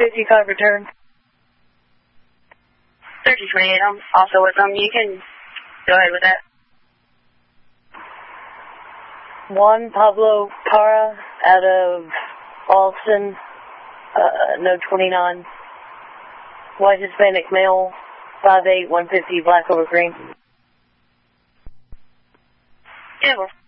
55 return. 3028, I'm also with them. You can go ahead with that. 1 Pablo Cara out of Austin, no 29. White Hispanic male, 5'8", 150, black over green. Yeah, well.